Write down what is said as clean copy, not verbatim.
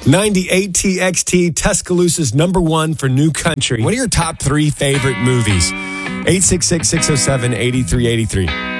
98 TXT, Tuscaloosa's number one for new country. What are your top 3 favorite movies? 866-607-8383.